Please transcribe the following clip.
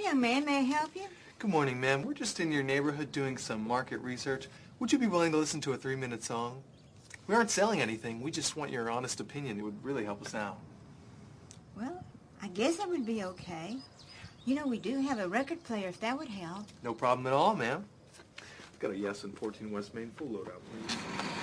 young man. May I help you? Good morning, ma'am. We're just in your neighborhood doing some market research. Would you be willing to listen to a 3-minute song? We aren't selling anything. We just want your honest opinion. It would really help us out. Well, I guess that would be okay. You know, we do have a record player if that would help. No problem at all, ma'am. Got a Yes and 14 West Main full load out, please.